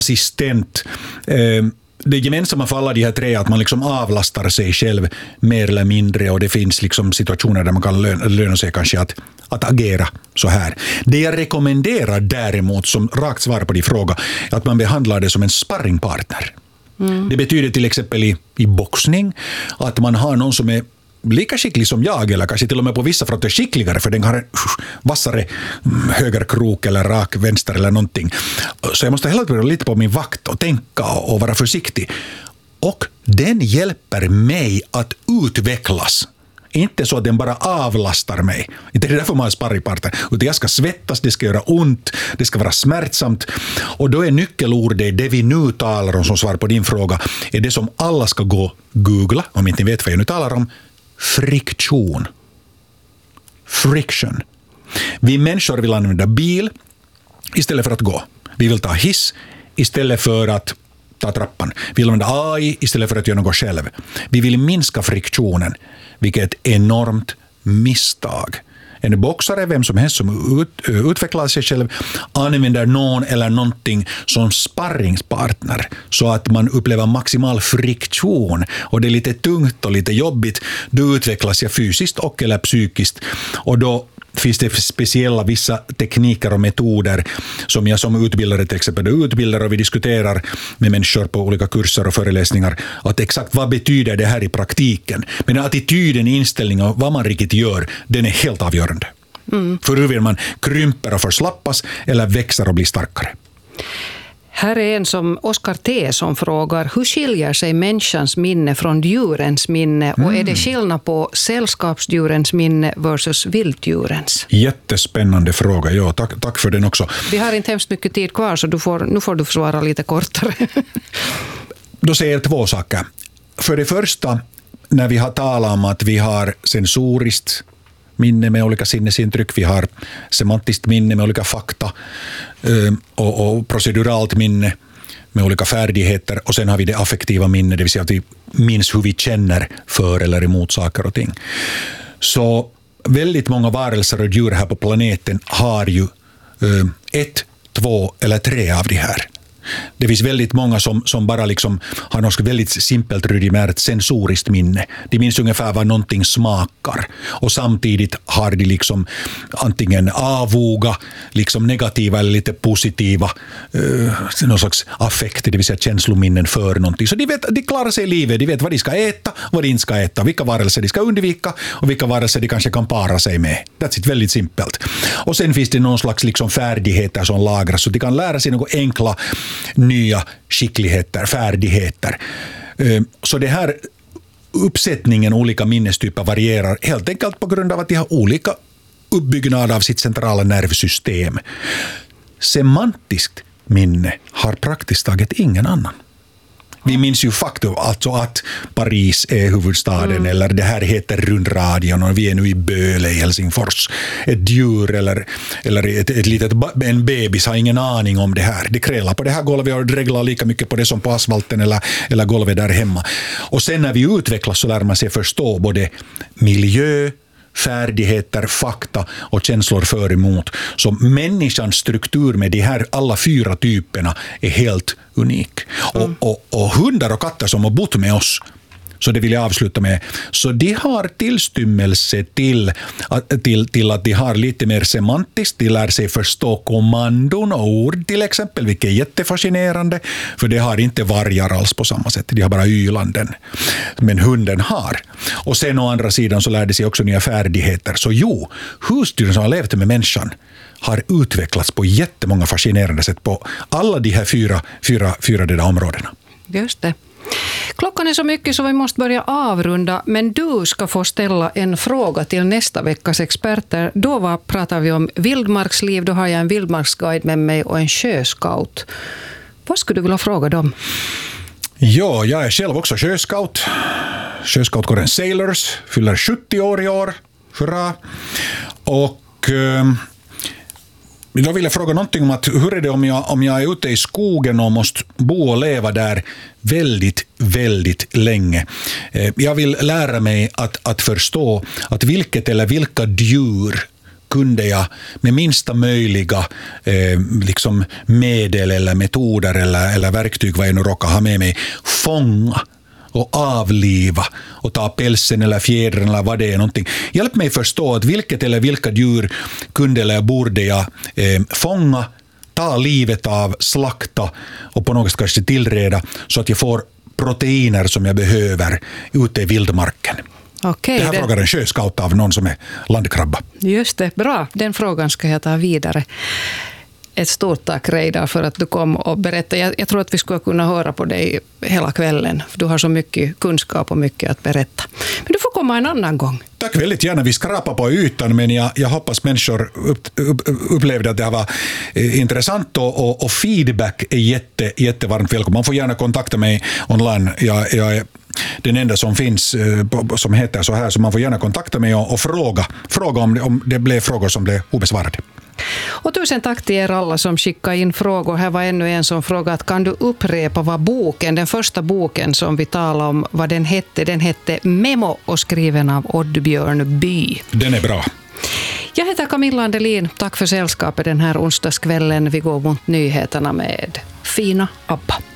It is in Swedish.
assistent. Det gemensamma för alla de här tre är att man liksom avlastar sig själv mer eller mindre, och det finns liksom situationer där man kan löna sig kanske att agera så här. Det jag rekommenderar däremot som rakt svar på din fråga är att man behandlar det som en sparringpartner. Det betyder till exempel i boxning att man har någon som är lika skicklig som jag, eller kanske till och med på vissa fronter skickligare, för den har en vassare högerkrok eller rak vänster eller någonting. Så jag måste hela tiden lite på min vakt och tänka och vara försiktig. Och den hjälper mig att utvecklas. Inte så att den bara avlastar mig. Inte det är därför man är sparringpartner. Utan jag ska svettas, det ska göra ont, det ska vara smärtsamt. Och då är nyckelordet, det vi nu talar om som svar på din fråga, är det som alla ska gå googla, om inte ni vet vad jag nu talar om. Friktion. Friction. Vi människor vill använda bil istället för att gå. Vi vill ta hiss istället för att ta trappan. Vi vill använda AI istället för att göra något själv. Vi vill minska friktionen, vilket är ett enormt misstag. En boxare, vem som helst som utvecklar sig själv, använder någon eller någonting som sparringspartner så att man upplever maximal friktion, och det är lite tungt och lite jobbigt. Då utvecklas jag fysiskt och eller psykiskt, och då finns det speciella vissa tekniker och metoder som jag som utbildare till exempel utbildar, och vi diskuterar med människor på olika kurser och föreläsningar att exakt vad betyder det här i praktiken. Men attityden, inställningen och vad man riktigt gör, den är helt avgörande. För hur man krymper och förslappas eller växer och blir starkare. Här är en som Oskar T. som frågar: hur skiljer sig människans minne från djurens minne, och är det skillnad på sällskapsdjurens minne versus vilddjurens? Jättespännande fråga, ja, tack för den också. Vi har inte hemskt mycket tid kvar, så nu får du svara lite kortare. Då säger jag två saker. För det första, när vi har talat om att vi har sensoriskt minne med olika sinnesintryck, vi har semantiskt minne med olika fakta och proceduralt minne med olika färdigheter, och sen har vi det affektiva minne, det vill säga att vi minns hur vi känner för eller emot saker och ting. Så väldigt många varelser och djur här på planeten har ju 1, 2 eller 3 av de här. Det finns väldigt många som bara liksom har något väldigt simpelt rudimärt sensoriskt minne. De minns ungefär vad någonting smakar, och samtidigt har de liksom antingen avoga, liksom negativa eller lite positiva någon slags affekt, det vill säga känslominnen för någonting. Så de klarar sig i livet, de vet vad de ska äta, vad de inte ska äta, vilka varelser de ska undvika och vilka varelser de kanske kan para sig med. That's it, väldigt simpelt. Och sen finns det någon slags liksom färdigheter som lagras, så de kan lära sig något enkla nya skickligheter, färdigheter. Så det här uppsättningen olika minnestyper varierar helt enkelt på grund av att de har olika uppbyggnad av sitt centrala nervsystem. Semantiskt minne har praktiskt taget ingen annan. Vi minns ju faktum, alltså att Paris är huvudstaden, eller det här heter rundradion och vi är nu i Böle i Helsingfors. Ett djur eller en bebis har ingen aning om det här. Det krälar på det här golvet och dreglar lika mycket på det som på asfalten eller golvet där hemma. Och sen när vi utvecklas så lär man sig förstå både miljö, färdigheter, fakta och känslor för emot. Så människans struktur med de här alla 4 typerna är helt unik. Och hundar och katter som har bott med oss, så det vill jag avsluta med, så de har tillstymmelse till att de har lite mer semantiskt, de lär sig förstå kommandon och ord till exempel, vilket är jättefascinerande, för det har inte vargar alls på samma sätt, de har bara ylanden, men hunden har. Och sen å andra sidan så lär de sig också nya färdigheter, så husdjuren som har levt med människan har utvecklats på jättemånga fascinerande sätt på alla de här fyra där områdena. Just det. Klockan är så mycket så vi måste börja avrunda, men du ska få ställa en fråga till nästa veckas experter. Då pratar vi om vildmarksliv, då har jag en vildmarksguide med mig och en sjöscout. Vad skulle du vilja fråga dem? Ja, jag är själv också sjöscout. Sjöscoutkåren Sailors fyller 70 år i år. Hurra! Och då vill jag fråga någonting om att hur är det om jag är ute i skogen och måste bo och leva där väldigt, väldigt länge. Jag vill lära mig att förstå att vilket eller vilka djur kunde jag med minsta möjliga liksom medel eller metoder eller verktyg vad jag nu råkar ha med mig fånga och avliva och ta pälsen eller fjädern eller vad det är någonting. Hjälp mig förstå att vilket eller vilka djur kunde eller borde jag fånga, ta livet av, slakta och på något sätt kanske tillreda så att jag får proteiner som jag behöver ute i vildmarken. Okej, det här frågar en sjöscout av någon som är landkrabba. Just det, bra. Den frågan ska jag ta vidare. Ett stort tack, Reidar, för att du kom och berättade. Jag tror att vi skulle kunna höra på dig hela kvällen. Du har så mycket kunskap och mycket att berätta. Men du får komma en annan gång. Tack väldigt gärna. Vi skrapar på ytan, men jag hoppas människor upplevde att det var intressant och feedback är jättevarmt välkommen. Man får gärna kontakta mig online. Jag är den enda som finns som heter så här, så man får gärna kontakta mig och fråga om det blev frågor som blev obesvarade. Och tusen tack till er alla som skickade in frågor. Här var ännu en som frågade att kan du upprepa vad den första boken som vi talade om, vad den hette? Den hette Memo och skriven av Oddbjörn By. Den är bra. Jag heter Camilla Andelin. Tack för sällskapet den här onsdagskvällen. Vi går mot nyheterna med Fina Abba.